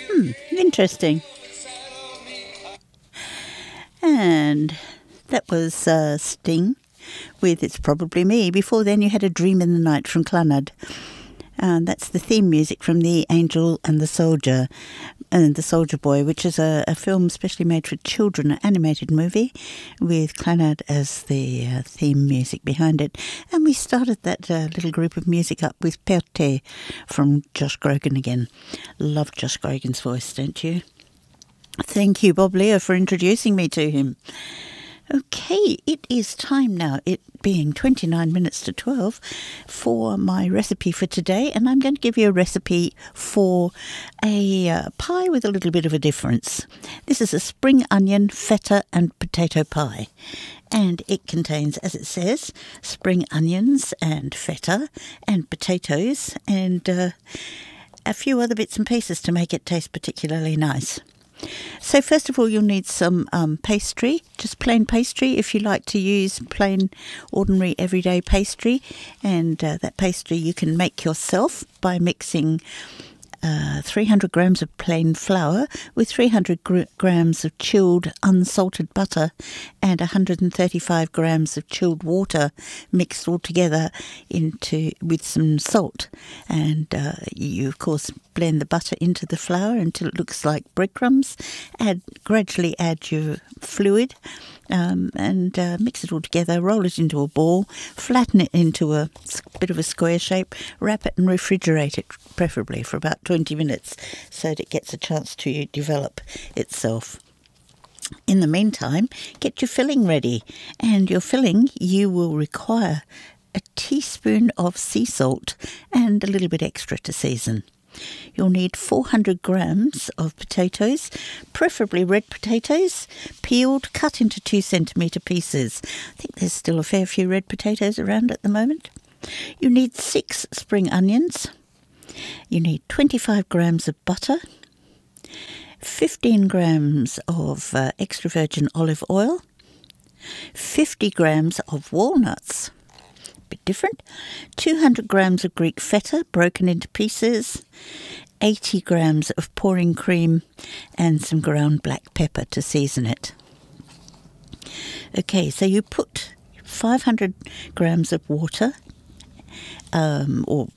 Interesting. And that was Sting with It's Probably Me. Before then you had A Dream in the Night from Clannad. And that's the theme music from The Angel and the Soldier and The Soldier Boy, which is a film specially made for children, an animated movie with Clannad as the theme music behind it. And we started that little group of music up with Perte from Josh Grogan again. Love Josh Grogan's voice, don't you? Thank you, Bob Lear, for introducing me to him. Okay, it is time now, it being 29 minutes to 12, for my recipe for today. And I'm going to give you a recipe for a pie with a little bit of a difference. This is a spring onion, feta and potato pie. And it contains, as it says, spring onions and feta and potatoes and a few other bits and pieces to make it taste particularly nice. So first of all, you'll need some pastry, just plain pastry if you like to use plain, ordinary, everyday pastry. And that pastry you can make yourself by mixing 300 grams of plain flour with 300 grams of chilled unsalted butter and 135 grams of chilled water mixed all together with some salt. And you, of course, blend the butter into the flour until it looks like breadcrumbs. Gradually add your fluid and mix it all together, roll it into a ball, flatten it into a bit of a square shape, wrap it and refrigerate it, preferably for about 20 minutes, so that it gets a chance to develop itself. In the meantime, get your filling ready. And your filling, you will require a teaspoon of sea salt and a little bit extra to season. You'll need 400 grams of potatoes, preferably red potatoes, peeled, cut into 2 centimetre pieces. I think there's still a fair few red potatoes around at the moment. You need 6 spring onions. You need 25 grams of butter, 15 grams of extra virgin olive oil, 50 grams of walnuts, bit different, 200 grams of Greek feta broken into pieces, 80 grams of pouring cream and some ground black pepper to season it. Okay, so you put 500 grams of water or